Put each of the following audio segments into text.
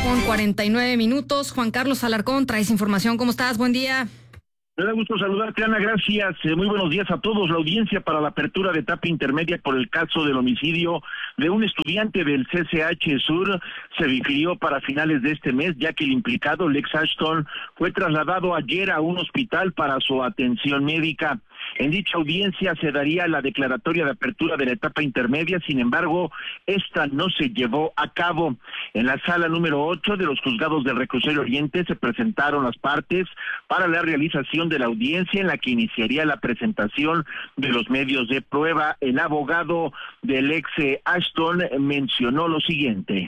Con 49 minutos, Juan Carlos Alarcón, traes información. ¿Cómo estás? Buen día. Me da gusto saludarte, Ana, gracias. Muy buenos días a todos. La audiencia para la apertura de etapa intermedia por el caso del homicidio de un estudiante del CCH Sur se difirió para finales de este mes, ya que el implicado, Lex Ashton, fue trasladado ayer a un hospital para su atención médica. En dicha audiencia se daría la declaratoria de apertura de la etapa intermedia, sin embargo, esta no se llevó a cabo. En la sala número 8 de los juzgados del Reclusorio Oriente se presentaron las partes para la realización de la audiencia, en la que iniciaría la presentación de los medios de prueba. El abogado del ex Ashton mencionó lo siguiente.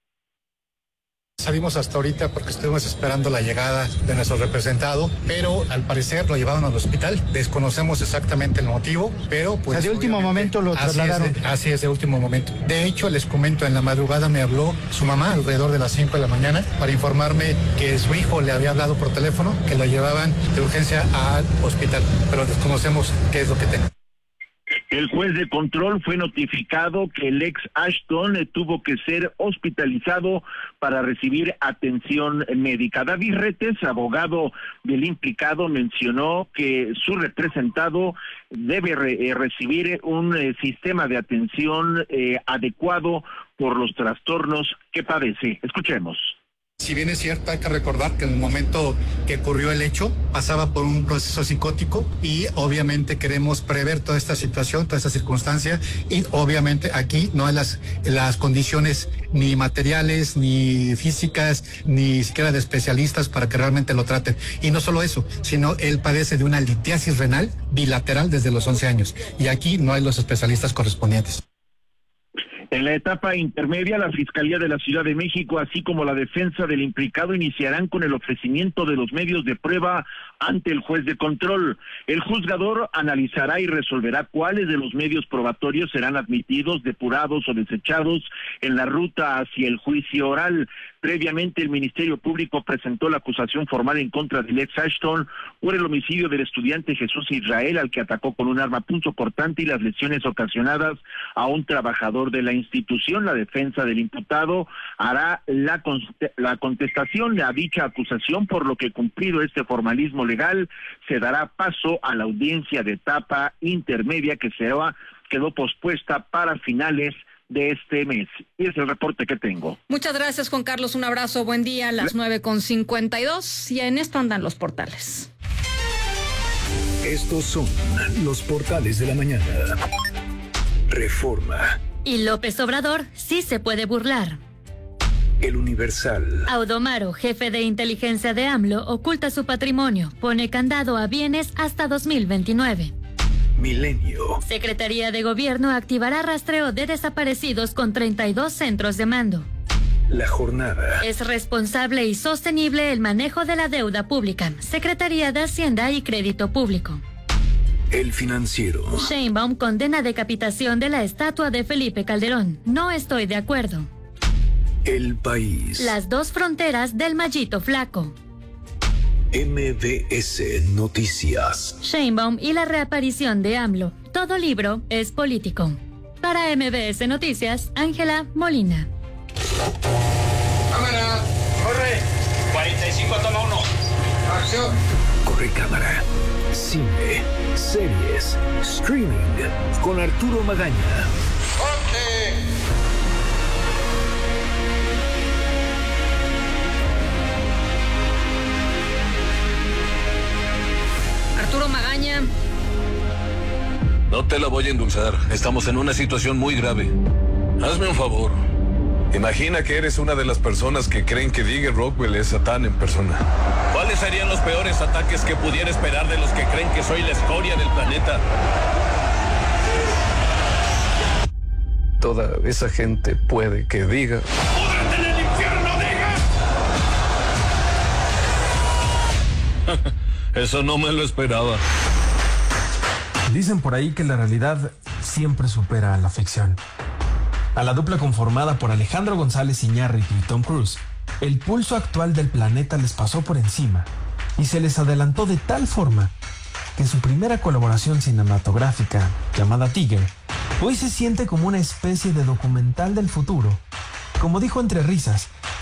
Salimos hasta ahorita porque estuvimos esperando la llegada de nuestro representado, pero al parecer lo llevaron al hospital. Desconocemos exactamente el motivo, pero pues... de último momento lo trasladaron. Así es, de último momento. De hecho, les comento, en la madrugada me habló su mamá alrededor de las 5 de la mañana para informarme que su hijo le había hablado por teléfono, que lo llevaban de urgencia al hospital, pero desconocemos qué es lo que tenga. El juez de control fue notificado que el ex Ashton tuvo que ser hospitalizado para recibir atención médica. David Retes, abogado del implicado, mencionó que su representado debe recibir un sistema de atención adecuado por los trastornos que padece. Escuchemos. Si bien es cierto, hay que recordar que en el momento que ocurrió el hecho, pasaba por un proceso psicótico y obviamente queremos prever toda esta situación, toda esta circunstancia, y obviamente aquí no hay las condiciones ni materiales, ni físicas, ni siquiera de especialistas para que realmente lo traten. Y no solo eso, sino él padece de una litiasis renal bilateral desde los 11 años y aquí no hay los especialistas correspondientes. En la etapa intermedia, la Fiscalía de la Ciudad de México, así como la defensa del implicado, iniciarán con el ofrecimiento de los medios de prueba ante el juez de control. El juzgador analizará y resolverá cuáles de los medios probatorios serán admitidos, depurados o desechados en la ruta hacia el juicio oral. Previamente, el Ministerio Público presentó la acusación formal en contra de Lex Ashton por el homicidio del estudiante Jesús Israel, al que atacó con un arma punzocortante y las lesiones ocasionadas a un trabajador de la institución. La defensa del imputado hará la contestación a dicha acusación, por lo que, cumplido este formalismo legal, se dará paso a la audiencia de etapa intermedia que quedó pospuesta para finales de este mes. Y es el reporte que tengo. Muchas gracias, Juan Carlos. Un abrazo, buen día. A las 9:52 y en esto andan los portales. Estos son los portales de la mañana. Reforma. Y López Obrador sí se puede burlar. El Universal. Audomaro, jefe de inteligencia de AMLO, oculta su patrimonio, pone candado a bienes hasta 2029. Milenio. Secretaría de Gobierno activará rastreo de desaparecidos con 32 centros de mando. La Jornada. Es responsable y sostenible el manejo de la deuda pública. Secretaría de Hacienda y Crédito Público. El Financiero. Sheinbaum condena decapitación de la estatua de Felipe Calderón. No estoy de acuerdo. El País. Las dos fronteras del Mallito Flaco. MBS Noticias. Sheinbaum y la reaparición de AMLO. Todo libro es político. Para MBS Noticias, Ángela Molina. Cámara, corre. 45, toma 1. Acción. Corre cámara. Cine, series, streaming. Con Arturo Magaña. ¡Corte! Arturo Magaña. No te la voy a endulzar. Estamos en una situación muy grave. Hazme un favor. Imagina que eres una de las personas que creen que Digger Rockwell es Satán en persona. ¿Cuáles serían los peores ataques que pudiera esperar de los que creen que soy la escoria del planeta? Toda esa gente puede que diga... ¡Púdrate en el infierno, Digger! Eso no me lo esperaba. Dicen por ahí que la realidad siempre supera a la ficción. A la dupla conformada por Alejandro González Iñárritu y Tom Cruise, el pulso actual del planeta les pasó por encima y se les adelantó de tal forma que su primera colaboración cinematográfica, llamada Tigger, hoy se siente como una especie de documental del futuro. Como dijo entre risas,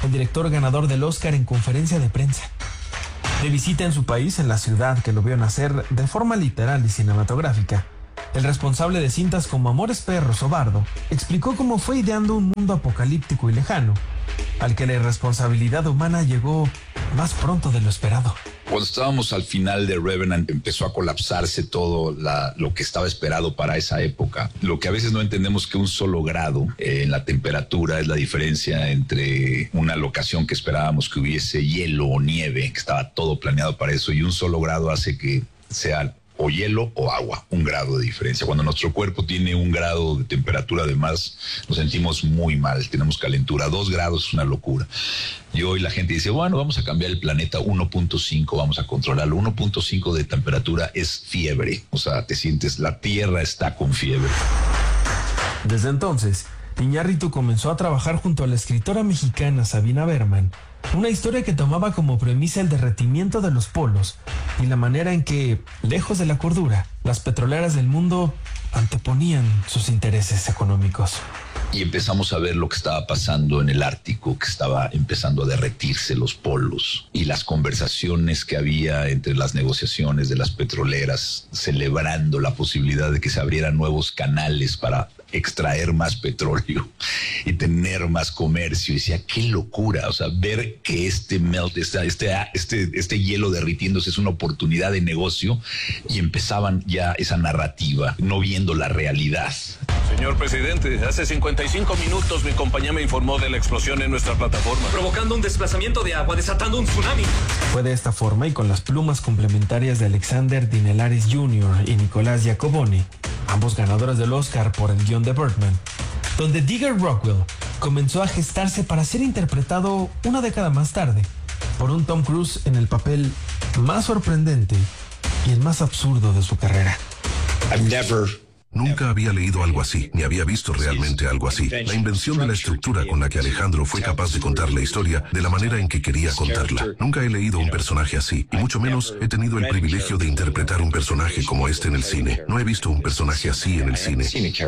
el director ganador del Oscar en conferencia de prensa. De visita en su país, en la ciudad que lo vio nacer de forma literal y cinematográfica, el responsable de cintas como Amores Perros o Bardo explicó cómo fue ideando un mundo apocalíptico y lejano, al que la irresponsabilidad humana llegó más pronto de lo esperado. Cuando estábamos al final de Revenant empezó a colapsarse todo lo que estaba esperado para esa época. Lo que a veces no entendemos que un solo grado en la temperatura es la diferencia entre una locación que esperábamos que hubiese hielo o nieve, que estaba todo planeado para eso, y un solo grado hace que sea o hielo o agua, 1 grado de diferencia. Cuando nuestro cuerpo tiene 1 grado de temperatura de más, nos sentimos muy mal, tenemos calentura. 2 grados es una locura. Y hoy la gente dice, bueno, vamos a cambiar el planeta 1.5, vamos a controlarlo. 1.5 de temperatura es fiebre, o sea, te sientes, la Tierra está con fiebre. Desde entonces, Iñárritu comenzó a trabajar junto a la escritora mexicana Sabina Berman, una historia que tomaba como premisa el derretimiento de los polos y la manera en que, lejos de la cordura, las petroleras del mundo anteponían sus intereses económicos. Y empezamos a ver lo que estaba pasando en el Ártico, que estaba empezando a derretirse los polos, y las conversaciones que había entre las negociaciones de las petroleras, celebrando la posibilidad de que se abrieran nuevos canales para extraer más petróleo y tener más comercio. Y decía, qué locura, o sea, ver que este hielo derritiéndose es una oportunidad de negocio, y empezaban ya esa narrativa, no viendo la realidad. Señor presidente, hace 55 minutos mi compañía me informó de la explosión en nuestra plataforma, provocando un desplazamiento de agua, desatando un tsunami. Fue de esta forma, y con las plumas complementarias de Alexander Dinelaris Jr. y Nicolás Giacoboni, ambos ganadores del Oscar por el guión de Birdman, donde Digger Rockwell comenzó a gestarse para ser interpretado una década más tarde por un Tom Cruise en el papel más sorprendente y el más absurdo de su carrera. Nunca había leído algo así, ni había visto realmente algo así. La invención de la estructura con la que Alejandro fue capaz de contar la historia de la manera en que quería contarla. Nunca he leído un personaje así, y mucho menos he tenido el privilegio de interpretar un personaje como este en el cine. No he visto un personaje así en el cine.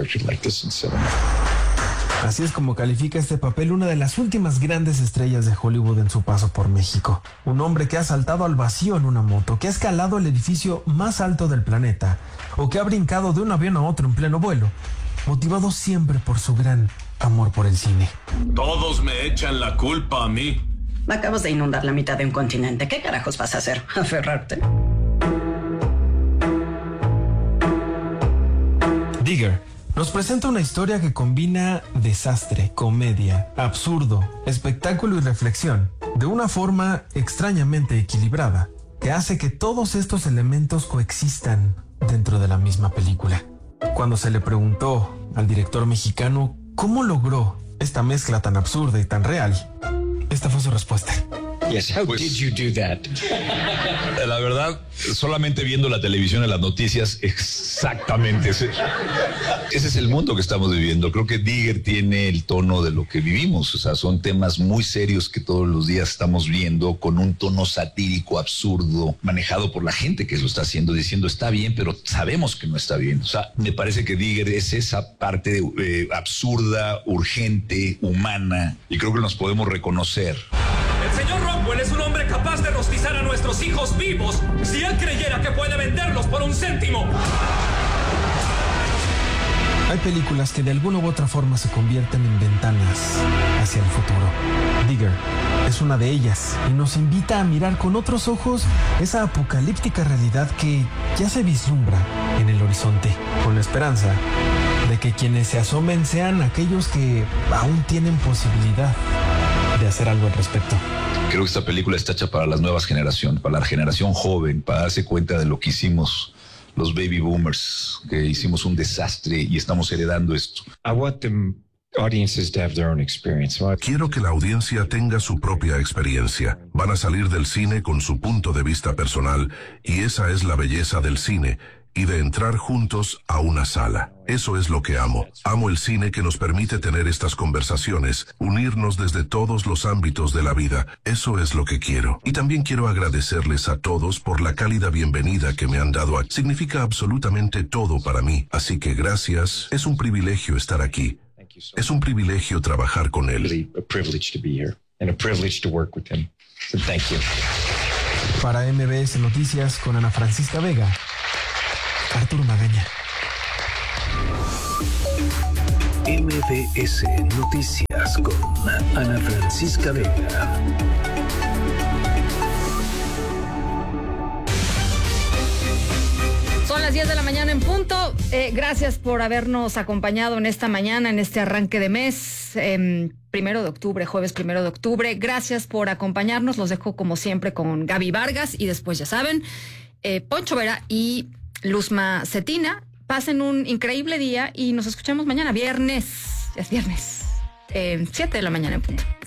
Así es como califica este papel una de las últimas grandes estrellas de Hollywood en su paso por México. Un hombre que ha saltado al vacío en una moto, que ha escalado el edificio más alto del planeta, o que ha brincado de un avión a otro en pleno vuelo, motivado siempre por su gran amor por el cine. Todos me echan la culpa a mí. Acabas de inundar la mitad de un continente. ¿Qué carajos vas a hacer? ¿Aferrarte? Digger nos presenta una historia que combina desastre, comedia, absurdo, espectáculo y reflexión, de una forma extrañamente equilibrada, que hace que todos estos elementos coexistan dentro de la misma película. Cuando se le preguntó al director mexicano cómo logró esta mezcla tan absurda y tan real, esta fue su respuesta. La verdad, solamente viendo la televisión y las noticias, exactamente ese es el mundo que estamos viviendo. Creo que Digger tiene el tono de lo que vivimos. O sea, son temas muy serios que todos los días estamos viendo, con un tono satírico, absurdo, manejado por la gente que lo está haciendo, diciendo está bien, pero sabemos que no está bien. O sea, me parece que Digger es esa parte absurda, urgente, humana, y creo que nos podemos reconocer. El señor Rockwell es un hombre capaz de rostizar a nuestros hijos vivos si él creyera que puede venderlos por 1 céntimo. Hay películas que de alguna u otra forma se convierten en ventanas hacia el futuro. Digger es una de ellas y nos invita a mirar con otros ojos esa apocalíptica realidad que ya se vislumbra en el horizonte, con la esperanza de que quienes se asomen sean aquellos que aún tienen posibilidad de hacer algo al respecto. Creo que esta película está hecha para las nuevas generaciones, para la generación joven, para darse cuenta de lo que hicimos los baby boomers, que hicimos un desastre y estamos heredando esto. Quiero que la audiencia tenga su propia experiencia. Van a salir del cine con su punto de vista personal, y esa es la belleza del cine, y de entrar juntos a una sala. Eso es lo que amo. Amo el cine que nos permite tener estas conversaciones, unirnos desde todos los ámbitos de la vida. Eso es lo que quiero. Y también quiero agradecerles a todos por la cálida bienvenida que me han dado. Significa absolutamente todo para mí. Así que gracias. Es un privilegio estar aquí. Es un privilegio trabajar con él. and a privilege to work with him. So thank you. Para MBS Noticias con Ana Francisca Vega, Arturo Magaña. MBS Noticias con Ana Francisca Vega. Son las 10 de la mañana en punto. Gracias por habernos acompañado en esta mañana, en este arranque de mes, 1 de octubre, jueves 1 de octubre. Gracias por acompañarnos. Los dejo como siempre con Gaby Vargas y después, ya saben, Poncho Vera y Luzma Cetina. Pasen un increíble día y nos escuchamos mañana, viernes. Es viernes, 7 de la mañana en punto.